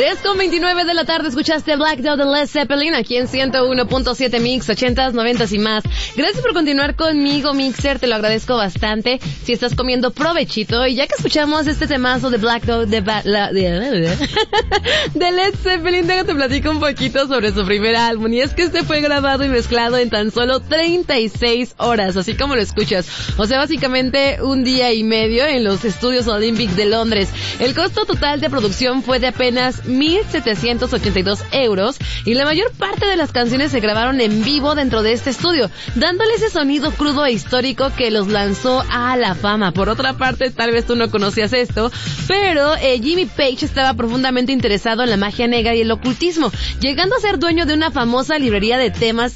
3:29 de la tarde escuchaste Black Dog de Led Zeppelin aquí en 101.7 Mix, 80s, 90s y más. Gracias por continuar conmigo, Mixer, te lo agradezco bastante. Si estás comiendo, provechito. Y ya que escuchamos este temazo de Black Dog de Led Zeppelin, déjate platico un poquito sobre su primer álbum. Y es que este fue grabado y mezclado en tan solo 36 horas, así como lo escuchas. O sea, básicamente un día y medio en los estudios Olympic de Londres. El costo total de producción fue de apenas 1,782 euros y la mayor parte de las canciones se grabaron en vivo dentro de este estudio, dándole ese sonido crudo e histórico que los lanzó a la fama. Por otra parte, tal vez tú no conocías esto, pero Jimmy Page estaba profundamente interesado en la magia negra y el ocultismo, llegando a ser dueño de una famosa librería de temas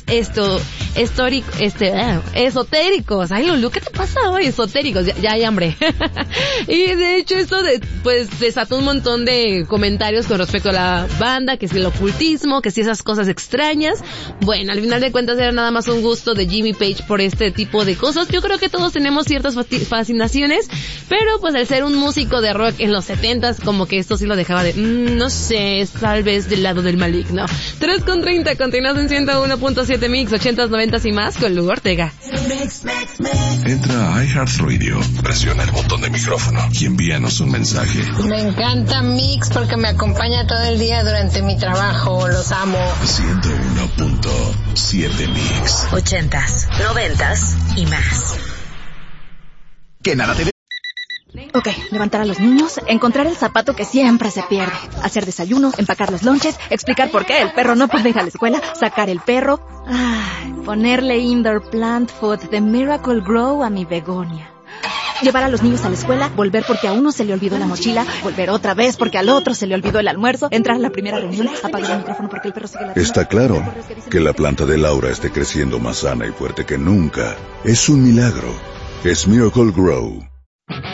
esotéricos. Ay, Lulu, ¿qué te pasa hoy? Esotéricos, ya hay hambre. Y de hecho esto desató un montón de comentarios con respecto a la banda, que si el ocultismo, que si esas cosas extrañas. Bueno, al final de cuentas era nada más un gusto de Jimmy Page por este tipo de cosas. Yo creo que todos tenemos ciertas fascinaciones, pero pues al ser un músico de rock en los 70s, como que esto sí lo dejaba de, no sé, tal vez del lado del maligno. 3:30, continúas en 101.7 Mix, 80s, 90s y más con Lu Ortega. Entra a iHeartRadio, presiona el botón de micrófono y envíanos un mensaje. Me encanta Mix porque me acompaña todo el día durante mi trabajo, los amo. 101.7 Mix. 80s, 90s y más. Que nada te... Ok, levantar a los niños, encontrar el zapato que siempre se pierde, hacer desayuno, empacar los lonches, explicar por qué el perro no puede ir a la escuela, sacar el perro, ponerle indoor plant food de Miracle Grow a mi begonia. Llevar a los niños a la escuela, volver porque a uno se le olvidó la mochila, volver otra vez porque al otro se le olvidó el almuerzo, entrar a la primera reunión, apagar el micrófono porque el perro sigue ladrando. Está claro que la planta de Laura esté creciendo más sana y fuerte que nunca. Es un milagro. Es Miracle Grow.